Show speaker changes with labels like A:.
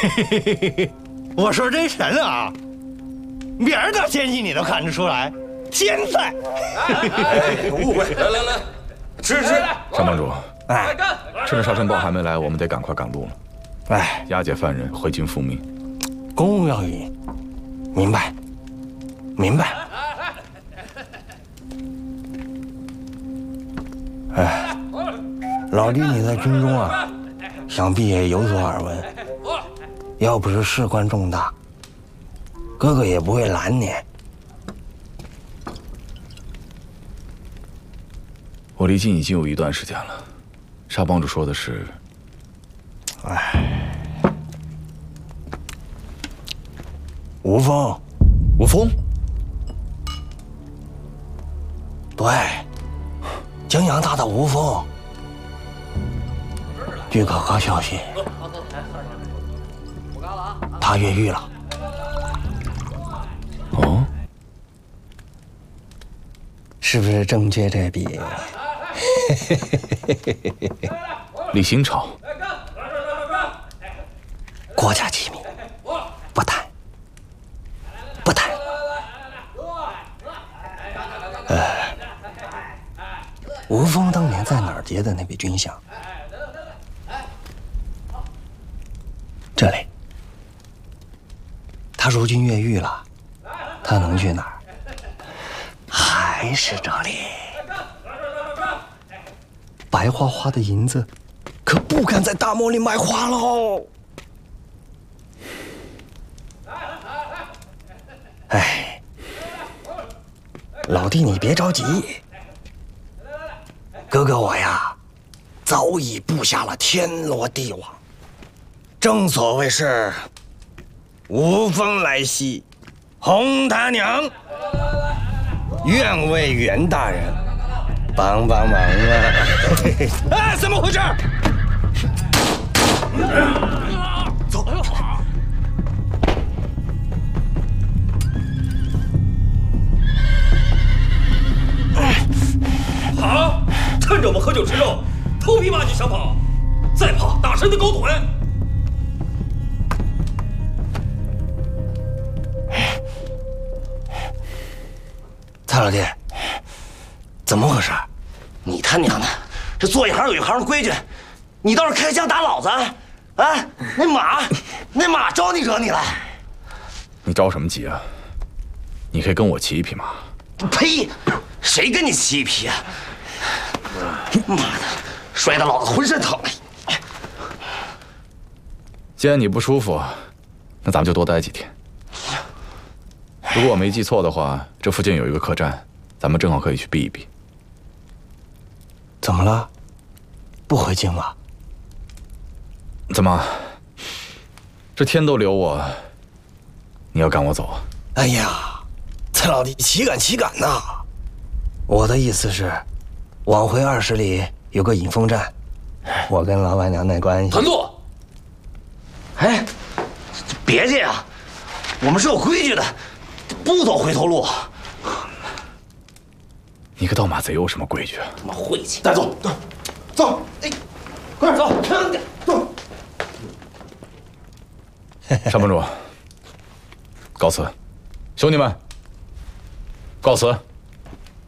A: 我说这人啊，别人的奸细你都看得出来，现在，
B: 误会，来，吃。
C: 上帮主，
A: 哎，
C: 趁着沙尘暴还没来，我们得赶快赶路了。
A: 哎，
C: 押解犯人，回京复命。
A: 公务要紧，明白。哎，老弟，你在军中啊，想必也有所耳闻。要不是事关重大，哥哥也不会拦你。
C: 我离京已经有一段时间了。沙帮主说的是，
A: 吴峰，对，泾阳大的吴峰。据可靠消息，他越狱了。
C: 哦，
A: 是不是正借这笔？
C: 李新潮，
A: 国家机密，不谈。吴峰当年在哪儿结的那笔军饷？这里。他如今越狱了，他能去哪儿？还是这里。白花花的银子，可不敢在大漠里买花喽。哎，老弟，你别着急。哥哥我呀，早已布下了天罗地网。正所谓是无风来兮，红他娘！愿为袁大人帮忙啊！哎，怎么回事？走。
D: 好，趁着我们喝酒吃肉，偷皮挖就想跑，再跑打谁的狗腿！
A: 蔡老弟，怎么回事？
E: 你他娘的，这做一行有一行的规矩，你倒是开枪打老子！啊，那马招你惹你了？
C: 你着什么急啊？你可以跟我骑一匹马。
E: 呸！谁跟你骑一匹啊？妈的，摔得老子浑身疼！
C: 既然你不舒服，那咱们就多待几天。如果我没记错的话，这附近有一个客栈，咱们正好可以去避一避。
A: 怎么了？不回京了？
C: 怎么？这天都留我，你要赶我走啊？
A: 哎呀，蔡老弟，岂敢呐！我的意思是，往回20里有个引风站，我跟老板娘那关系。
D: 团座，
E: 哎，别介啊，我们是有规矩的，不走回头路。
C: 你个盗马贼有什么规矩啊？
E: 他妈晦气！
B: 带走，走，哎，快点走，走。
C: 沙帮主，告辞，兄弟们，告辞。